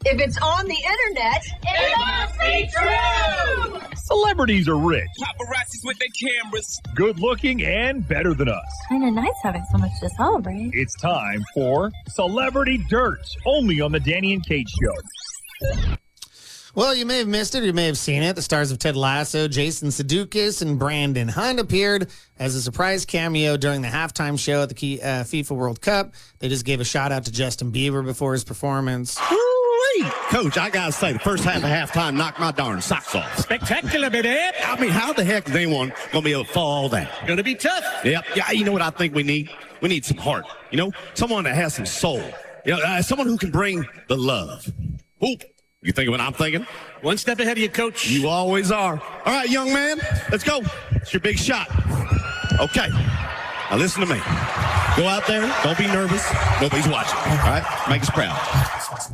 If it's on the internet, it must be true. Celebrities are rich, Paparazzis with their cameras. good looking, and better than us. Kind of nice having so much to celebrate. It's time for Celebrity Dirt, only on the Danny and Kate Show. Well, you may have missed it, or you may have seen it. The stars of Ted Lasso, Jason Sudeikis, and Brandon Hunt appeared as a surprise cameo during the halftime show at the FIFA World Cup. They just gave a shout out to Justin Bieber before his performance. Woo-wee. Coach, I gotta say, the first half of halftime knocked my darn socks off. Spectacular, baby. I mean, how the heck is anyone gonna be able to follow all that? Gonna be tough. Yep. Yeah, you know what I think we need? We need some heart. You know, someone that has some soul. You know, someone who can bring the love. Ooh. You thinking what I'm thinking? One step ahead of you, Coach. You always are. All right, young man, let's go. It's your big shot. Okay. Now listen to me. Go out there. Don't be nervous. Nobody's watching. All right? Make us proud.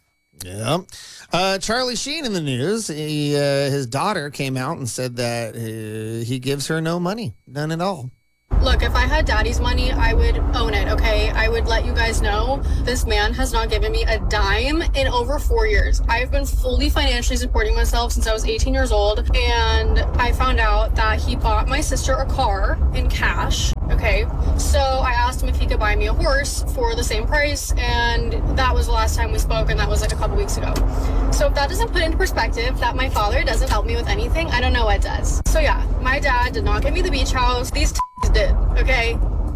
Yep. Charlie Sheen in the news. His daughter came out and said that he gives her no money. None at all. Look, if I had daddy's money, I would own it, okay? I would let you guys know this man has not given me a dime in over 4 years. I've been fully financially supporting myself since I was 18 years old, and I found out that he bought my sister a car in cash, okay? So I asked him if he could buy me a horse for the same price, and that was the last time we spoke, and that was like a couple weeks ago. So if that doesn't put into perspective that my father doesn't help me with anything, I don't know what does. So yeah, my dad did not get me the beach house. These did, okay?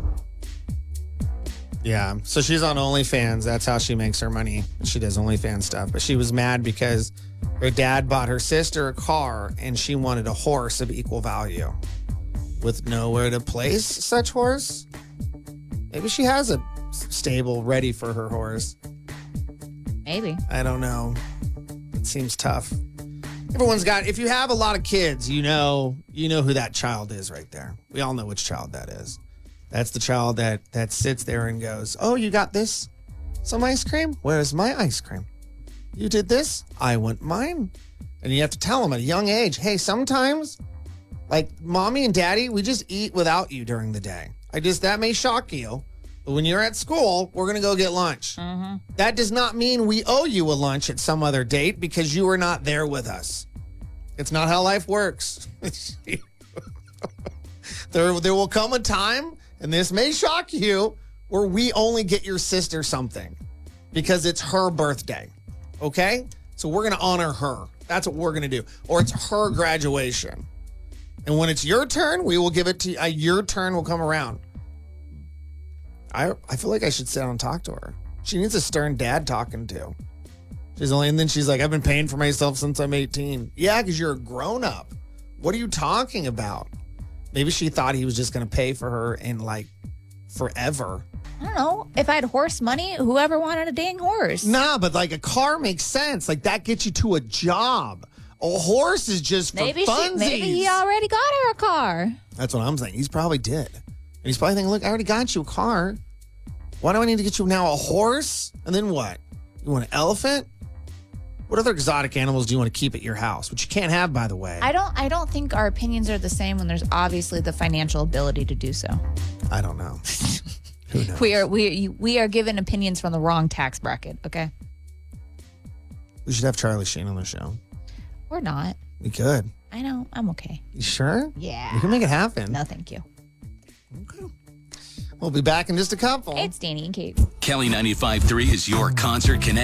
Yeah, so she's on OnlyFans. That's how she makes her money. She does OnlyFans stuff. But she was mad because her dad bought her sister a car and she wanted a horse of equal value. With nowhere to place such horse? Maybe she has a stable ready for her horse. Maybe. I don't know. It seems tough. Everyone's got, if you have a lot of kids, you know who that child is right there. We all know which child that is. That's the child that sits there and goes, oh, you got this? Some ice cream? Where's my ice cream? You did this? I want mine. And you have to tell them at a young age, hey, sometimes, like mommy and daddy, we just eat without you during the day. That may shock you. But when you're at school, we're going to go get lunch. Mm-hmm. That does not mean we owe you a lunch at some other date because you were not there with us. It's not how life works. There will come a time, and this may shock you, where we only get your sister something because it's her birthday. Okay? So we're going to honor her. That's what we're going to do. Or it's her graduation. And when it's your turn, we will give it to you. Your turn will come around. I feel like I should sit down and talk to her. She needs a stern dad talking to. And then she's like, I've been paying for myself since I'm 18. Yeah, because you're a grown up. What are you talking about? Maybe she thought he was just going to pay for her in like forever. I don't know. If I had horse money, whoever wanted a dang horse? Nah, but like a car makes sense. Like that gets you to a job. A horse is just for funsies. Maybe he already got her a car. That's what I'm saying. He's probably did. And he's probably thinking, look, I already got you a car. Why do I need to get you now a horse? And then what? You want an elephant? What other exotic animals do you want to keep at your house? Which you can't have, by the way. I don't think our opinions are the same when there's obviously the financial ability to do so. I don't know. Who knows? We are given opinions from the wrong tax bracket, okay? We should have Charlie Sheen on the show. We're not. We could. I know. I'm okay. You sure? Yeah. We can make it happen. No, thank you. Okay. We'll be back in just a couple. It's Danny and Kate. Kelly 95.3 is your Concert Connect.